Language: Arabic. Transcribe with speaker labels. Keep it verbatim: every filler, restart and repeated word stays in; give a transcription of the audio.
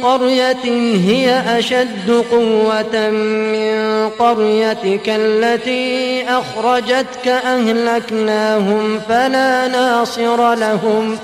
Speaker 1: قرية هي أشد قوة من قريتك التي أخرجتك أهلكناهم فلا ناصر لهم